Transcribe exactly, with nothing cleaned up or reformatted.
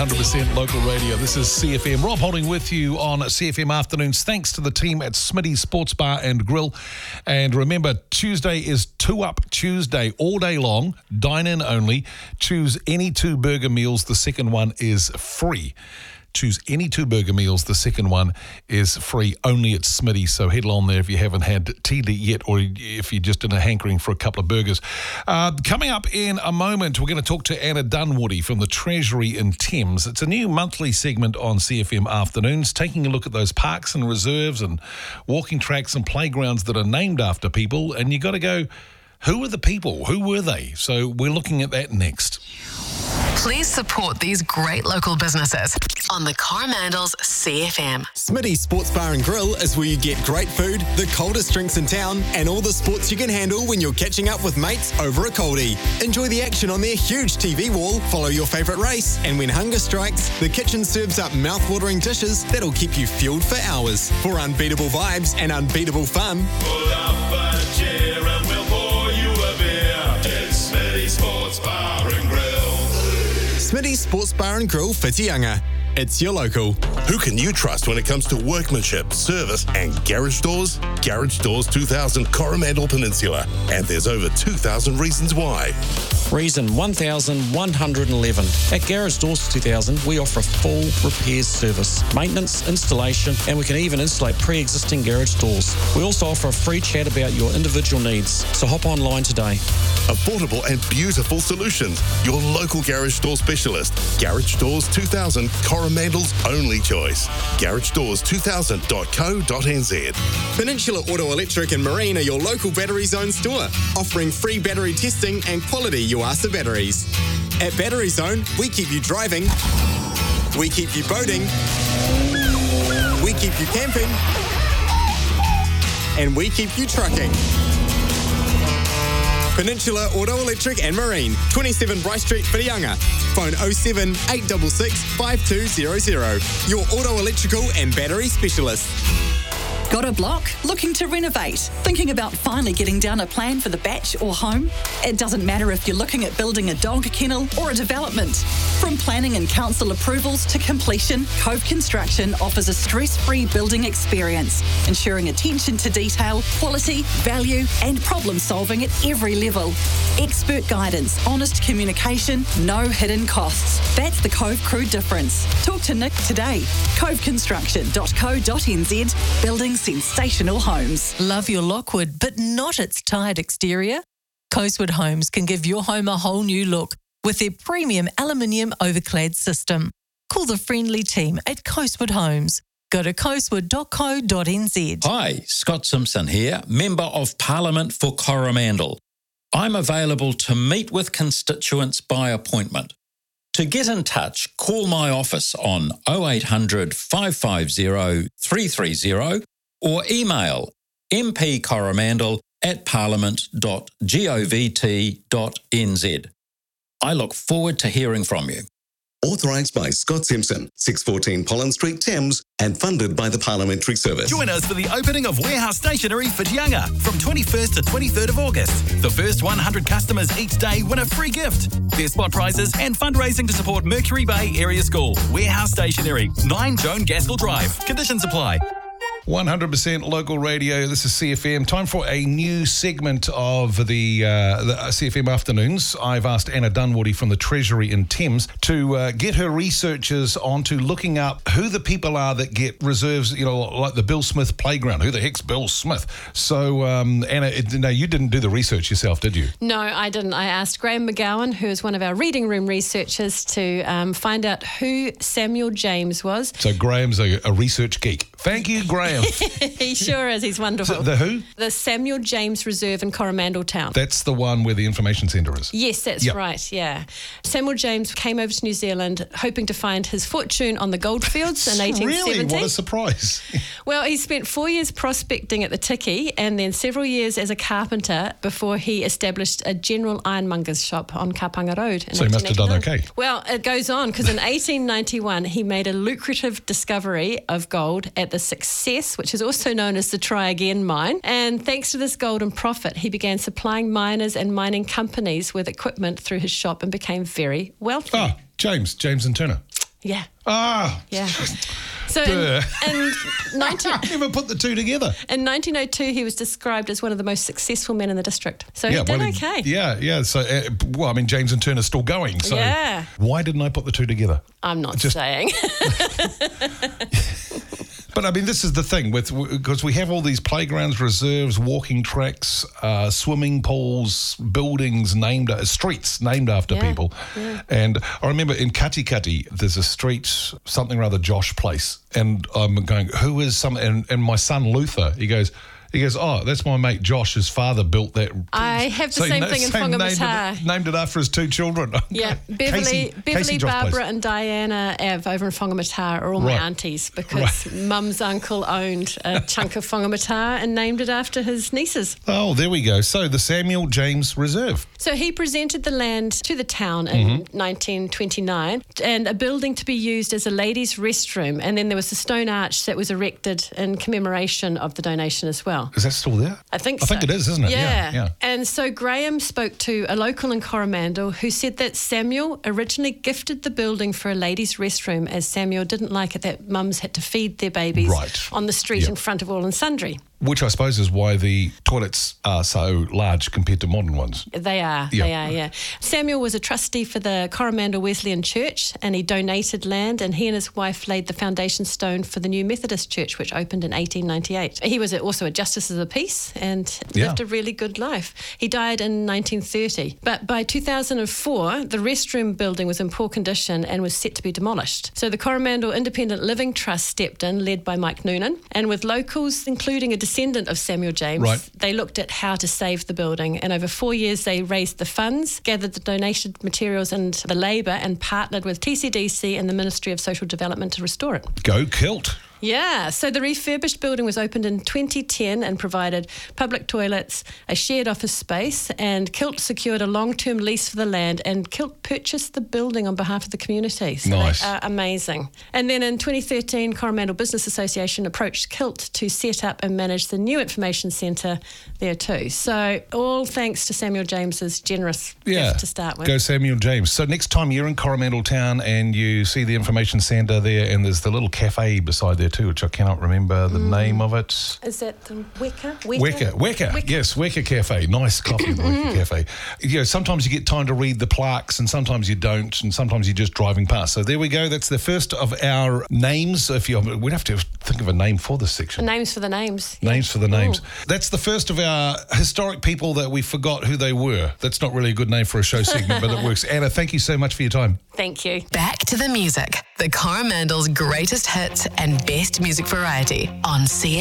hundred percent local radio. This is C F M. Rob Holding with you on C F M Afternoons. Thanks to the team at Smitty's Sports Bar and Grill. And remember, Tuesday is Two Up Tuesday all day long. Dine in only. Choose any two burger meals. The second one is free. Choose any two burger meals. The second one is free only at Smitty. So head along there if you haven't had tea yet, or if you're just in a hankering for a couple of burgers. Uh, coming up in a moment, we're going to talk to Anna Dunwoody from the Treasury in Thames. It's a new monthly segment on C F M Afternoons, taking a look at those parks and reserves and walking tracks and playgrounds that are named after people. And you got to go, who are the people? Who were they? So we're looking at that next. Please support these great local businesses on the Coromandels C F M. Smitty's Sports Bar and Grill is where you get great food, the coldest drinks in town, and all the sports you can handle when you're catching up with mates over a coldie. Enjoy the action on their huge T V wall, follow your favourite race, and when hunger strikes, the kitchen serves up mouth-watering dishes that'll keep you fueled for hours. For unbeatable vibes and unbeatable fun, pull up a chair and we'll pour you a beer. It's Smitty's Sports Bar and Grill. Smitty's Sports Bar and Grill, Whitianga. It's your local. Who can you trust when it comes to workmanship, service, and garage doors? Garage Doors two thousand Coromandel Peninsula. And there's over two thousand reasons why. Reason one thousand one hundred eleven. At Garage Doors two thousand, we offer a full repairs service, maintenance, installation, and we can even installate pre-existing garage doors. We also offer a free chat about your individual needs, so hop online today. Affordable and beautiful solutions. Your local garage door specialist. Garage Doors two thousand, Coromandel's only choice. garage doors two thousand dot co dot n z. Peninsula Auto Electric and Marine are your local Battery Zone store, offering free battery testing and quality Yuasa batteries. At Battery Zone, we keep you driving, we keep you boating, we keep you camping, and we keep you trucking. Peninsula Auto Electric and Marine, twenty-seven Bryce Street, Whitianga. Phone oh seven, eight six six, five two zero zero. Your auto electrical and battery specialist. Got a block? Looking to renovate? Thinking about finally getting down a plan for the batch or home? It doesn't matter if you're looking at building a dog kennel or a development. From planning and council approvals to completion, Cove Construction offers a stress-free building experience, ensuring attention to detail, quality, value, and problem-solving at every level. Expert guidance, honest communication, no hidden costs. That's the Cove Crew difference. Talk to Nick today. cove construction dot co dot n z. Building sensational homes. Love your Lockwood, but not its tired exterior? Coastwood Homes can give your home a whole new look with their premium aluminium overclad system. Call the friendly team at Coastwood Homes. Go to coastwood dot co dot n z. Hi, Scott Simpson here, Member of Parliament for Coromandel. I'm available to meet with constituents by appointment. To get in touch, call my office on oh eight hundred, five five zero, three three zero or email mpcoromandel at parliament dot govt dot n z. I look forward to hearing from you. Authorised by Scott Simpson, six fourteen Pollen Street, Thames, and funded by the Parliamentary Service. Join us for the opening of Warehouse Stationery Whitianga from twenty-first to twenty-third of August. The first one hundred customers each day win a free gift. There's spot prizes and fundraising to support Mercury Bay Area School. Warehouse Stationery, nine Joan Gaskell Drive. Conditions apply. one hundred percent local radio. This is C F M. Time for a new segment of the, uh, the C F M Afternoons. I've asked Anna Dunwoody from the Treasury in Thames to uh, get her researchers onto looking up who the people are that get reserves, you know, like the Bill Smith Playground. Who the heck's Bill Smith? So, um, Anna, it, no, you didn't do the research yourself, did you? No, I didn't. I asked Graham McGowan, who is one of our reading room researchers, to um, find out who Samuel James was. So Graham's a, a research geek. Thank you, Graham. He sure is. He's wonderful. So the who? The Samuel James Reserve in Coromandel Town. That's the one where the information centre is. Yes, that's yep. right, yeah. Samuel James came over to New Zealand hoping to find his fortune on the goldfields in eighteen seventy. Really? What a surprise. Well, he spent four years prospecting at the Tiki and then several years as a carpenter before he established a general ironmonger's shop on Kapanga Road. In so he must have done okay. Well, it goes on because in eighteen ninety-one he made a lucrative discovery of gold at the Success, which is also known as the Try Again mine. And thanks to this golden profit, he began supplying miners and mining companies with equipment through his shop and became very wealthy. Ah, James, James and Turner. Yeah. Ah. Yeah. So Duh. in, in nineteen I never put the two together. In nineteen oh two, he was described as one of the most successful men in the district. So yeah, he did well, okay. Yeah, yeah. So, uh, well, I mean, James and Turner's still going. So Yeah. why didn't I put the two together? I'm not Just- saying. But I mean, this is the thing with because we have all these playgrounds, reserves, walking tracks, uh, swimming pools, buildings named uh, streets named after Yeah, people. yeah. And I remember in Katikati, there's a street, something or other, Josh Place, and I'm going, who is some? And, and my son Luther, he goes. He goes, oh, that's my mate Josh. His father built that. I have the So he same na- thing in same named Whangamata. it, named it after his two children. Yeah, Beverly, Casey- Beverly, Casey Josh Barbara, Place. and Diana Av over in Whangamata are all Right. my aunties because Mum's uncle owned a chunk of Whangamata and named it after his nieces. Oh, there we go. So the Samuel James Reserve. So he presented the land to the town in Mm-hmm. nineteen twenty-nine and a building to be used as a ladies' restroom. And then there was a stone arch that was erected in commemoration of the donation as well. Is that still there? I think I so. think it is, isn't it? Yeah. Yeah, yeah. And so Graham spoke to a local in Coromandel who said that Samuel originally gifted the building for a ladies' restroom as Samuel didn't like it that mums had to feed their babies Right. on the street Yep. in front of all and sundry. Which I suppose is why the toilets are so large compared to modern ones. They are, Yeah. they are, yeah. Samuel was a trustee for the Coromandel Wesleyan Church and he donated land and he and his wife laid the foundation stone for the new Methodist Church which opened in eighteen ninety-eight. He was also a justice of the peace and Yeah. lived a really good life. He died in nineteen thirty. But by two thousand four, the restroom building was in poor condition and was set to be demolished. So the Coromandel Independent Living Trust stepped in, led by Mike Noonan, and with locals, including a descendant of Samuel James, Right. they looked at how to save the building. And over four years, they raised the funds, gathered the donated materials and the labour, and partnered with T C D C and the Ministry of Social Development to restore it. Go Kilt. Yeah, so the refurbished building was opened in twenty ten and provided public toilets, a shared office space, and Kilt secured a long-term lease for the land, and Kilt purchased the building on behalf of the community. So Nice. they are amazing. And then in twenty thirteen, Coromandel Business Association approached Kilt to set up and manage the new information centre there too. So all thanks to Samuel James's generous Yeah. gift to start with. Go Samuel James. So next time you're in Coromandel Town and you see the information centre there and there's the little cafe beside there too, which I cannot remember the name of it. Is that the Weka? Weka, Weka, yes, Weka Cafe. Nice coffee, the Weka Cafe. You know, sometimes you get time to read the plaques and sometimes you don't, and sometimes you're just driving past. So there we go. That's the first of our names. If you, we'd have to think of a name for this section. Names for the names. Names for the names. Ooh. That's the first of our historic people that we forgot who they were. That's not really a good name for a show segment, but it works. Anna, thank you so much for your time. Thank you. Back to the music. The Coromandel's greatest hits and best music variety on C